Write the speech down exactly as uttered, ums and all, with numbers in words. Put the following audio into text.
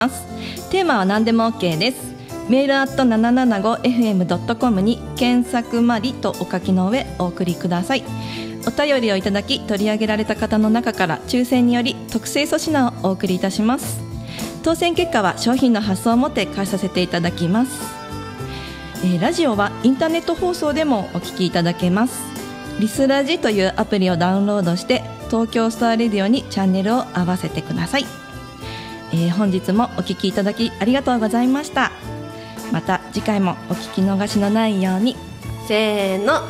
テーマは何でも OK です。メールアット ななななごエフエムドットコム に検索マリとお書きの上お送りください。お便りをいただき取り上げられた方の中から抽選により特製粗品をお送りいたします。当選結果は商品の発送をもって返させていただきます。えー、ラジオはインターネット放送でもお聞きいただけます。リスラジというアプリをダウンロードして東京スターレディオにチャンネルを合わせてください。えー、本日もお聞きいただきありがとうございました。また次回もお聞き逃しのないように。 せーの、